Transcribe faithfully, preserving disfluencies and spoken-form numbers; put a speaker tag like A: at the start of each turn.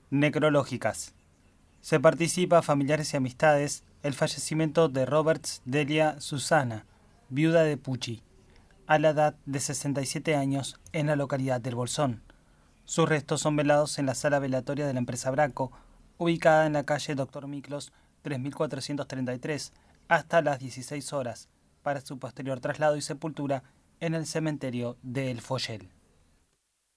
A: necrológicas. Se participa a familiares y amistades el fallecimiento de Roberts Delia Susana, viuda de Pucci, a la edad de sesenta y siete años en la localidad del Bolsón. Sus restos son velados en la sala velatoria de la empresa Braco, ubicada en la calle Doctor Miklos tres mil cuatrocientos treinta y tres, hasta las dieciséis horas, para su posterior traslado y sepultura en el cementerio de El Follel.